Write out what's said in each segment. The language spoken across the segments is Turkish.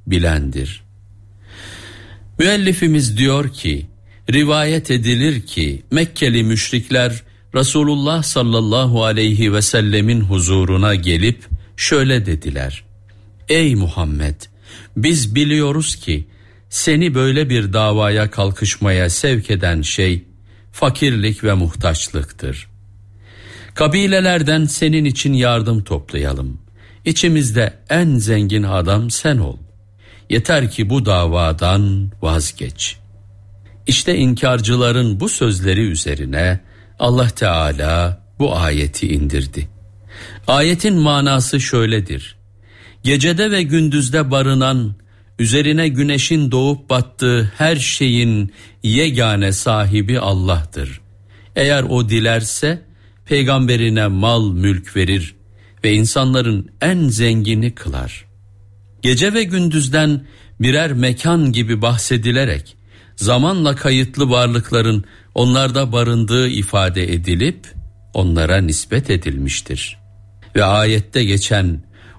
bilendir. Müellifimiz diyor ki, rivayet edilir ki Mekkeli müşrikler Resulullah sallallahu aleyhi ve sellemin huzuruna gelip şöyle dediler: Ey Muhammed, biz biliyoruz ki seni böyle bir davaya kalkışmaya sevk eden şey fakirlik ve muhtaçlıktır. Kabilelerden senin için yardım toplayalım. İçimizde en zengin adam sen ol. Yeter ki bu davadan vazgeç. İşte inkarcıların bu sözleri üzerine Allah Teala bu ayeti indirdi. Ayetin manası şöyledir: Gecede ve gündüzde barınan, üzerine güneşin doğup battığı her şeyin yegane sahibi Allah'tır. Eğer o dilerse peygamberine mal mülk verir ve insanların en zengini kılar. Gece ve gündüzden birer mekan gibi bahsedilerek zamanla kayıtlı varlıkların onlarda barındığı ifade edilip onlara nispet edilmiştir. Ve ayette geçen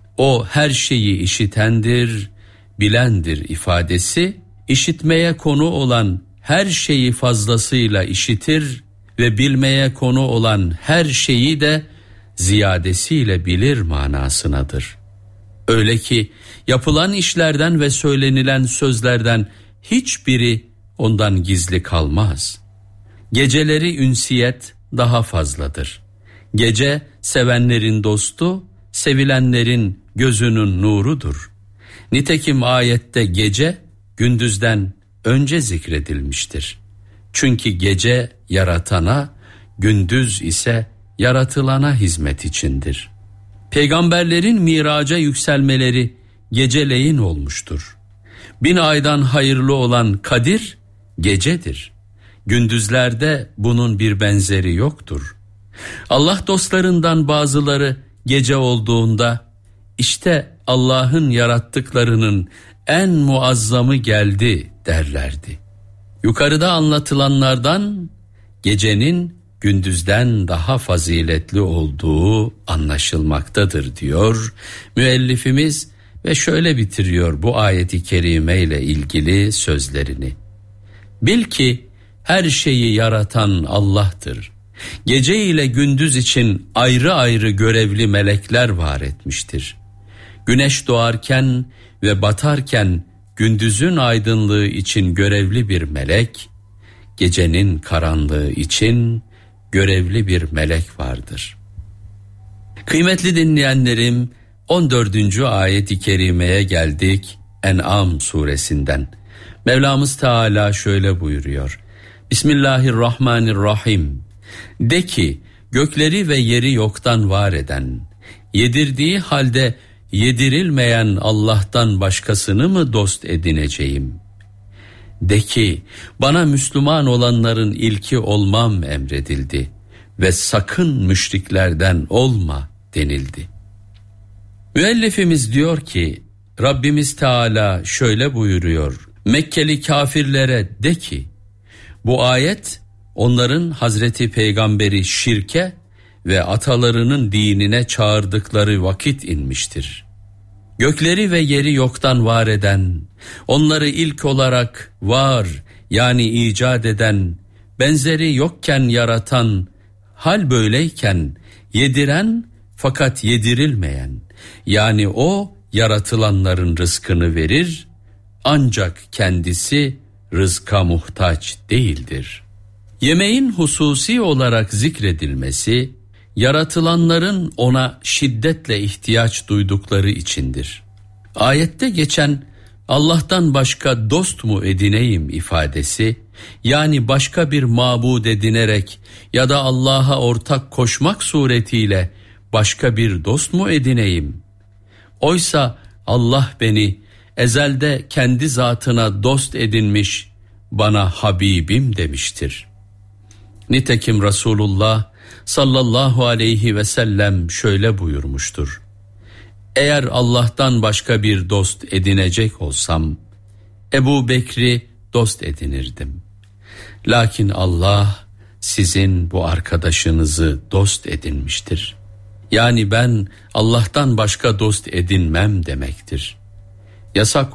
o her şeyi işitendir, bilendir ifadesi, işitmeye konu olan her şeyi fazlasıyla işitir ve bilmeye konu olan her şeyi de ziyadesiyle bilir manasınadır. Öyle ki yapılan işlerden ve söylenilen sözlerden hiçbiri ondan gizli kalmaz. Geceleri ünsiyet daha fazladır. Gece sevenlerin dostu, sevilenlerin gözünün nurudur. Nitekim ayette gece gündüzden önce zikredilmiştir. Çünkü gece yaratana, gündüz ise yaratılana hizmet içindir. Peygamberlerin miraca yükselmeleri geceleyin olmuştur. 1000 aydan hayırlı olan Kadir gecedir. Gündüzlerde bunun bir benzeri yoktur. Allah dostlarından bazıları gece olduğunda işte Allah'ın yarattıklarının en muazzamı geldi derlerdi. Yukarıda anlatılanlardan gecenin gündüzden daha faziletli olduğu anlaşılmaktadır diyor müellifimiz ve şöyle bitiriyor bu ayeti kerime ile ilgili sözlerini. Bil ki her şeyi yaratan Allah'tır. Gece ile gündüz için ayrı ayrı görevli melekler var etmiştir. Güneş doğarken ve batarken gündüzün aydınlığı için görevli bir melek, gecenin karanlığı için görevli bir melek vardır. Kıymetli dinleyenlerim, 14. ayet-i kerimeye geldik En'am suresinden. Mevlamız Teala şöyle buyuruyor: Bismillahirrahmanirrahim. De ki, gökleri ve yeri yoktan var eden, yedirdiği halde yedirilmeyen Allah'tan başkasını mı dost edineceğim? De ki, bana Müslüman olanların ilki olmam emredildi ve sakın müşriklerden olma denildi. Müellifimiz diyor ki, Rabbimiz Teala şöyle buyuruyor: Mekkeli kafirlere de ki, bu ayet onların Hazreti Peygamberi şirke ve atalarının dinine çağırdıkları vakit inmiştir. Gökleri ve yeri yoktan var eden, onları ilk olarak var yani icat eden, benzeri yokken yaratan, hal böyleyken yediren fakat yedirilmeyen, yani o yaratılanların rızkını verir, ancak kendisi rızka muhtaç değildir. Yemeğin hususi olarak zikredilmesi, yaratılanların ona şiddetle ihtiyaç duydukları içindir. Ayette geçen Allah'tan başka dost mu edineyim ifadesi, yani başka bir mabud edinerek ya da Allah'a ortak koşmak suretiyle başka bir dost mu edineyim? Oysa Allah beni ezelde kendi zatına dost edinmiş, bana Habibim demiştir. Nitekim Resulullah sallallahu aleyhi ve sellem şöyle buyurmuştur: Eğer Allah'tan başka bir dost edinecek olsam, Ebu Bekir'i dost edinirdim. Lakin Allah sizin bu arkadaşınızı dost edinmiştir. Yani ben Allah'tan başka dost edinmem demektir. Yasak